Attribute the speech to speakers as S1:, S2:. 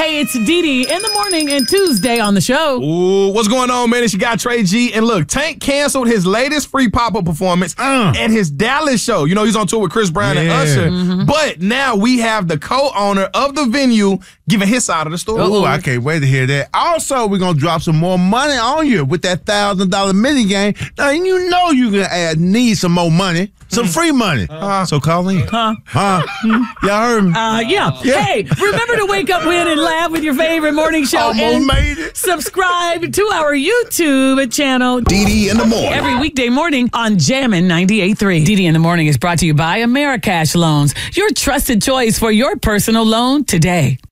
S1: Hey, it's Dee Dee in the morning and Tuesday on the show.
S2: Ooh, what's going on, man? It's your guy, Trey G. And look, Tank canceled his latest free pop-up performance at his Dallas show. You know, he's on tour with Chris Brown and Usher. But now we have the co-owner of the venue giving his side of the story.
S3: Oh, I can't wait to hear that. Also, we're going to drop some more money on you with that $1,000 mini game. Now, you know you're going to need some more money, some free money. So call in. Y'all heard me?
S1: Yeah. Hey, remember to wake up, win, and laugh with your favorite morning show.
S3: Almost made it.
S1: Subscribe to our YouTube channel.
S4: Dee Dee in the morning.
S1: Every weekday morning on Jammin' 98.3. Dee Dee in the morning is brought to you by Americash Loans, your trusted choice for your personal loan today.